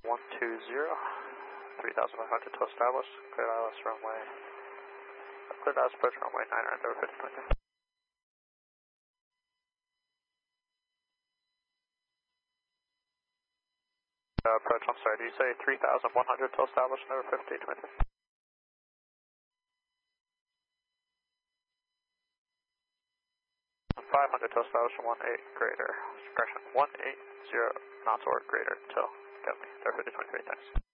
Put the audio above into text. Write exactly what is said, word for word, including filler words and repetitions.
one two zero, three thousand five hundred to establish, clear I L S runway, clear I L S approach runway nine right over fifty point two. Uh, approach, I'm sorry, did you say three thousand one hundred to establish and over fifty point two? five hundred to establish one eight greater, correction, one eight zero knots or greater till, get me, over fifty point three, thanks.